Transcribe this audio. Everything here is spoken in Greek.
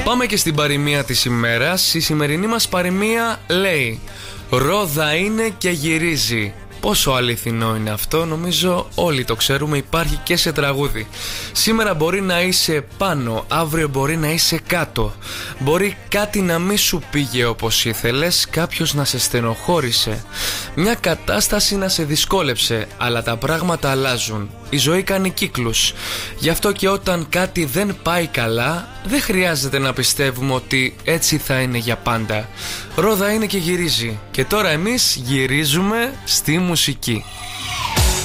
Πάμε και στην παροιμία της ημέρας. Η σημερινή μας παροιμία λέει: ρόδα είναι και γυρίζει. Πόσο αληθινό είναι αυτό, νομίζω όλοι το ξέρουμε, υπάρχει και σε τραγούδι. Σήμερα μπορεί να είσαι πάνω, αύριο μπορεί να είσαι κάτω. Μπορεί κάτι να μη σου πήγε όπως ήθελες, κάποιος να σε στενοχώρησε, μια κατάσταση να σε δυσκόλεψε, αλλά τα πράγματα αλλάζουν. Η ζωή κάνει κύκλους. Γι' αυτό και όταν κάτι δεν πάει καλά, δεν χρειάζεται να πιστεύουμε ότι έτσι θα είναι για πάντα. Ρόδα είναι και γυρίζει. Και τώρα εμείς γυρίζουμε στη μουσική.